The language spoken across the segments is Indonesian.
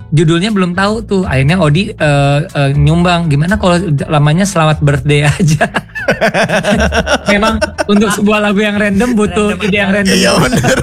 judulnya belum tahu tuh. Akhirnya Odi nyumbang, gimana kalau lamanya Selamat Birthday aja. Memang untuk sebuah lagu yang random butuh ide yang random. Iya benar.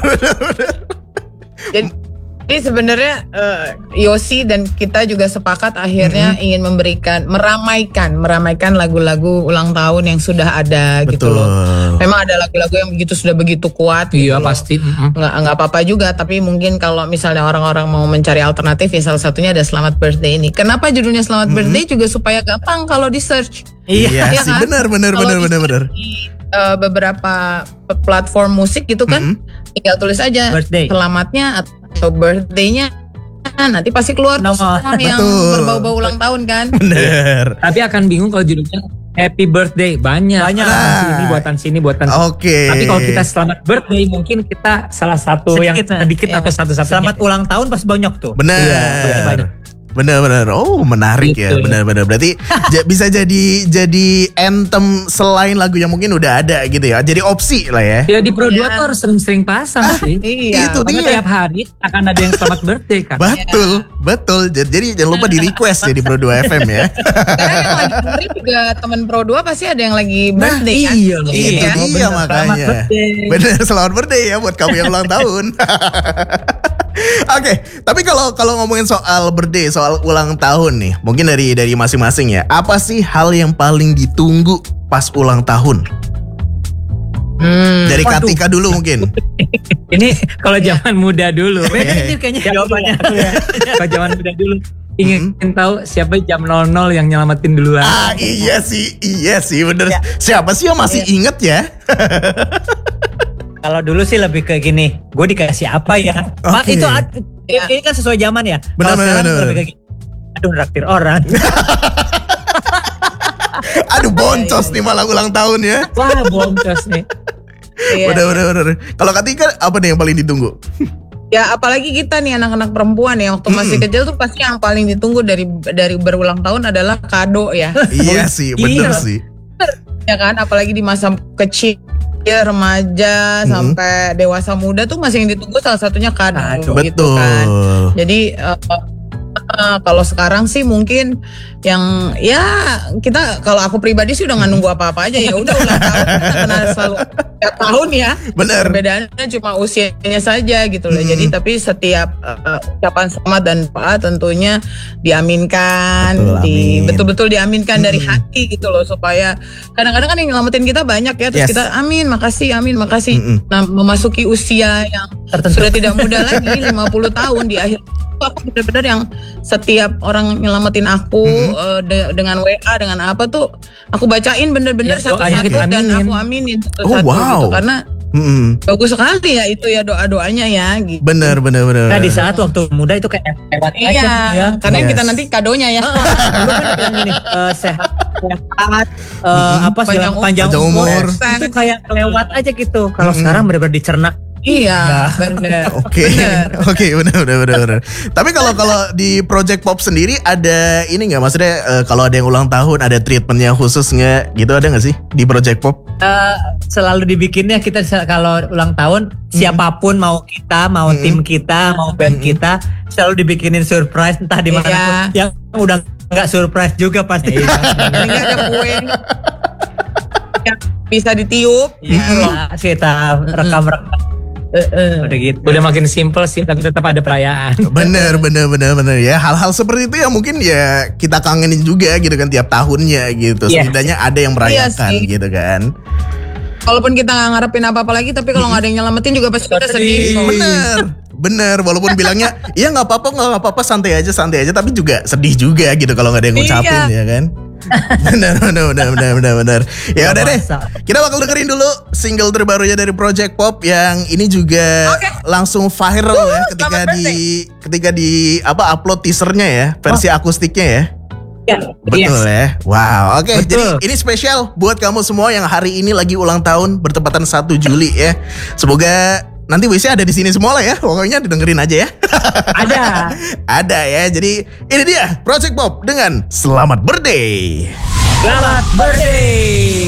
Jadi sebenarnya Yosi dan kita juga sepakat akhirnya ingin meramaikan lagu-lagu ulang tahun yang sudah ada. Betul. Gitu loh. Memang ada lagu-lagu yang sudah begitu kuat. Iya gitu pasti. Nggak apa-apa juga, tapi mungkin kalau misalnya orang-orang mau mencari alternatif ya salah satunya ada Selamat Birthday ini. Kenapa judulnya Selamat Birthday juga supaya gampang kalau di search. Iya sih, kan? benar. Di beberapa platform musik gitu kan, tinggal tulis aja birthday. Selamatnya atau birthday-nya, nanti pasti keluar Nomor. yang Betul. berbau-bau ulang tahun kan. Bener. Tapi akan bingung kalau judulnya Happy Birthday, banyak. Buatan sini. Oke. Tapi kalau kita Selamat Birthday, mungkin kita salah satu yang sedikit atau satu-satunya. Selamat ulang tahun pas banyak tuh. Bener. Iya, banyak. Bener. Oh menarik ya. Gitu. Bener. Berarti bisa jadi anthem selain lagu yang mungkin udah ada gitu ya. Jadi opsi lah ya. Ya di Pro 2 tuh harus sering pasang sih. Iya. Itu Karena dia. tiap hari akan ada yang Selamat Birthday kan. Betul. Jadi jangan lupa di request ya di Pro 2 FM ya. Karena yang lagi dengerin juga temen Pro 2 pasti ada yang lagi birthday kan. iya loh. Itu Iya. dia makanya. Bener, selamat birthday ya buat kamu yang ulang tahun. Oke, tapi kalau ngomongin soal birthday, soal ulang tahun nih, mungkin dari masing-masing ya. Apa sih hal yang paling ditunggu pas ulang tahun? Dari Katika dulu mungkin. Ini kalau zaman muda dulu. Ini kayaknya jawabannya. Kalau zaman muda dulu. Ingin tahu siapa jam 00 yang nyelamatin duluan. Iya sih bener. Siapa sih yang masih inget ya? Kalau dulu sih lebih ke gini, gue dikasih apa ya? Oke. Ini kan sesuai zaman ya. Benar, Kalau sekarang benar. lebih ke gini, aduh raktir orang. Aduh boncos nih malah ulang tahun ya. Wah boncos nih. Iya. Bener. Kalau Katika apa nih yang paling ditunggu? Ya apalagi kita nih anak-anak perempuan ya, waktu masih kecil tuh pasti yang paling ditunggu dari berulang tahun adalah kado ya. Iya sih, bener Iya. sih. Ya kan, apalagi di masa kecil, remaja sampai dewasa muda tuh masih yang ditunggu salah satunya kado gitu Betul. kan. Jadi kalau sekarang sih mungkin yang ya kita, kalau aku pribadi sih udah nggak nunggu apa-apa aja, ya udah ulang tahun kita kenal selalu tiap tahun ya. Bener. Perbedaannya cuma usianya saja gitu loh. Jadi tapi setiap ucapan selamat dan doa tentunya diaminkan, Betul, amin. betul-betul diaminkan dari hati gitu loh, supaya kadang-kadang kan yang nyelamatin kita banyak ya, terus Yes. kita amin, makasih. Nah, memasuki usia yang sudah tidak muda lagi 50 tahun di akhir, aku benar-benar yang setiap orang nyelamatin aku dengan WA dengan apa tuh aku bacain bener-bener Ya, doanya satu-satu kita dan aminin. aku aminin satu-satu Oh, wow. gitu, karena Mm-mm. bagus sekali ya itu ya doa-doanya ya gitu. Bener. Nah di saat waktu muda itu kayak lewat aja Iya, ya. karena Yes. kita nanti kadonya ya. Dulu kan bilang gini, sehat, apa sih panjang Panjang umur. itu kayak kelewat aja gitu. Kalau sekarang benar-benar dicerna. Iya, bener. Oke, bener. Tapi kalau di Project Pop sendiri ada ini nggak, maksudnya kalau ada yang ulang tahun ada treatmentnya khusus nggak? Gitu ada nggak sih di Project Pop? Selalu dibikinnya kita kalau ulang tahun siapapun, mau kita, mau tim kita, mau band kita, selalu dibikinin surprise entah di mana Iya. pun. Yang udah nggak surprise juga pasti. Ini nggak ada kue yang bisa ditiup. Iya, kita rekam-rekam. Udah gitu. Udah makin simple sih, tapi tetap ada perayaan. Bener ya. Hal-hal seperti itu yang mungkin ya kita kangenin juga gitu kan tiap tahunnya gitu. Iya. Setidaknya ada yang merayakan Iya sih. gitu kan. Walaupun kita nggak ngarepin apa-apa lagi, tapi kalau nggak ada yang nyelamatin juga pasti kita sedih. Bener. Walaupun bilangnya iya nggak apa-apa, santai aja. Tapi juga sedih juga gitu kalau nggak ada yang ngucapin Iya. ya kan. Bener. Ya udah deh. Masa. Kita bakal dengerin dulu single terbarunya dari Project Pop yang ini juga langsung viral ya ketika di upload teasernya ya, versi akustiknya ya. Ya, Betul ya. Wow, oke. Betul. Jadi ini spesial buat kamu semua yang hari ini lagi ulang tahun bertepatan 1 Juli ya. Semoga nanti WC ada di sini semua lah ya. Pokoknya didengerin aja ya. ada. Ada ya. Jadi ini dia Project Pop dengan Selamat Birthday. Selamat birthday.